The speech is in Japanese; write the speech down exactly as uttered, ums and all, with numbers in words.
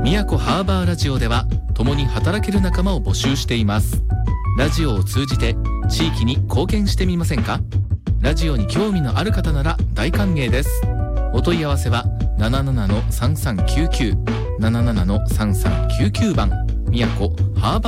宮古ハーバーラジオでは共に働ける仲間を募集しています。ラジオを通じて地域に貢献してみませんか？ラジオに興味のある方なら大歓迎です。お問い合わせは ななななのさんさんきゅうきゅう ななななのさんさんきゅうきゅう 番宮古ハーバー